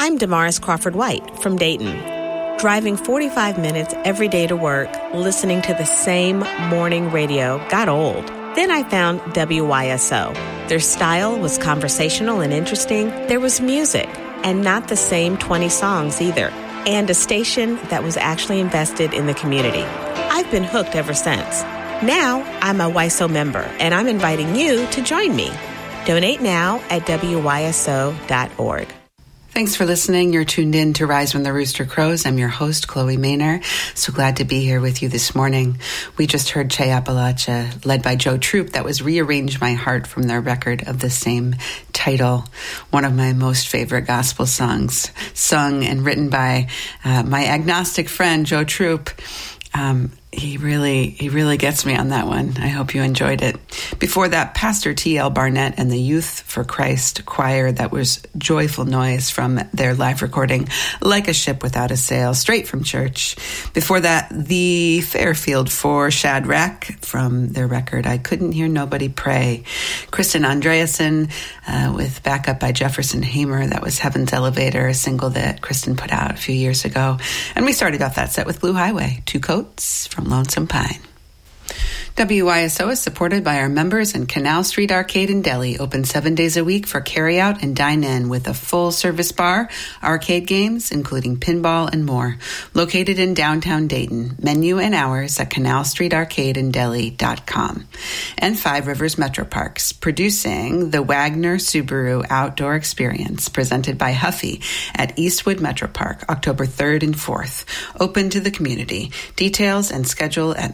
I'm Damaris Crawford White from Dayton. Driving 45 minutes every day to work, listening to the same morning radio got old. Then I found WYSO. Their style was conversational and interesting. There was music, and not the same 20 songs either, and a station that was actually invested in the community. I've been hooked ever since. Now I'm a WYSO member, and I'm inviting you to join me. Donate now at WYSO.org. Thanks for listening. You're tuned in to Rise When the Rooster Crows. I'm your host, Chloe Maynor. So glad to be here with you this morning. We just heard Che Appalachia, led by Joe Troop. That was Rearrange My Heart from their record of the same title. One of my most favorite gospel songs, sung and written by my agnostic friend, Joe Troop. He really gets me on that one. I hope you enjoyed it. Before that, Pastor T.L. Barnett and the Youth for Christ choir. That was Joyful Noise from their live recording, Like a Ship Without a Sail, straight from church. Before that, the Fairfield 4 Shadrach from their record, I Couldn't Hear Nobody Pray. Kristen Andreasen with backup by Jefferson Hamer. That was Heaven's Elevator, a single that Kristen put out a few years ago. And we started off that set with Blue Highway, Two Coats from Lonesome Pine. WYSO is supported by our members in Canal Street Arcade in Delhi, open 7 days a week for carry-out and dine-in with a full-service bar, arcade games, including pinball and more. Located in downtown Dayton. Menu and hours at canalstreetarcadeindeli.com. And Five Rivers Metro Parks, producing the Wagner Subaru Outdoor Experience, presented by Huffy at Eastwood Metro Park, October 3rd and 4th. Open to the community. Details and schedule at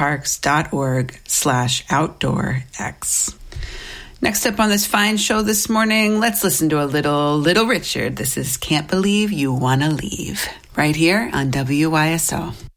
metroparks.org/outdoorx. Next up on this fine show this morning, let's listen to a Little Richard. This is Can't Believe You Wanna Leave, right here on WYSO.